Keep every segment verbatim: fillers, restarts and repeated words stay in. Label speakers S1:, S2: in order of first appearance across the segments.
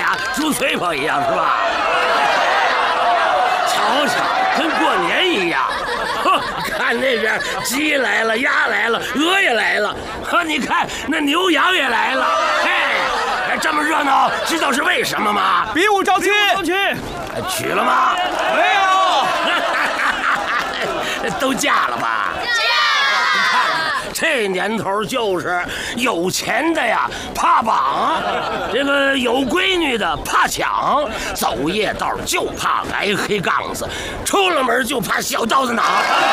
S1: 俩猪嘴炮一样，是吧？瞧瞧，跟过年一样。看那边鸡来了，鸭来了，鹅也来了，呵，你看那牛羊也来了，嘿，这么热闹，知道是为什么吗？
S2: 比武招亲，
S3: 招亲，
S1: 娶了吗？
S2: 没
S1: 有，都嫁了吧？这年头就是有钱的呀怕绑，这个有闺女的怕抢，走夜道就怕挨黑杠子，出了门就怕小刀子脑。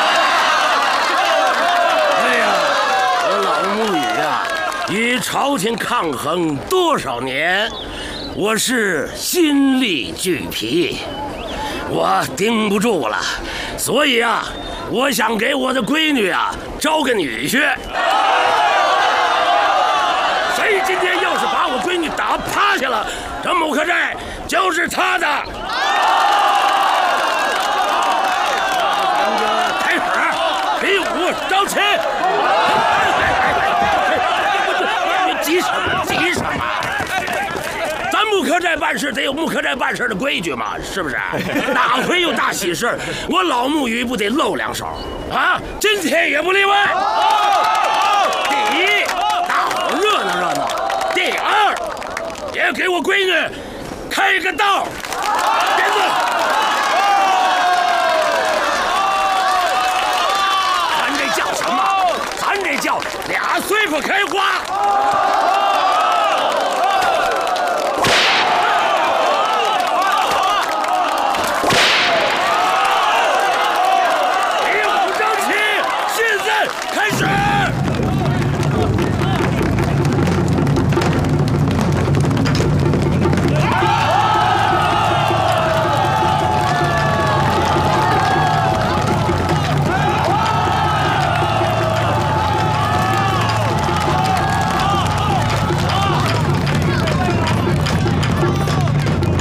S1: 哎呀，我老母语啊，与朝廷抗衡多少年，我是心力俱疲，我顶不住了，所以啊。我想给我的闺女啊招个女婿，谁今天要是把我闺女打趴下了，这木克寨就是他的。咱们就开始比武招亲。你急什么？急什么？咱木克寨办事得有木克寨办事的规矩嘛，是不是？哪回有大喜事，我老木鱼不得露两手啊？今天也不例外。第一，大伙热闹热闹；第二，也给我闺女开个道。别动！咱这叫什么？咱这叫俩嘴巴开花。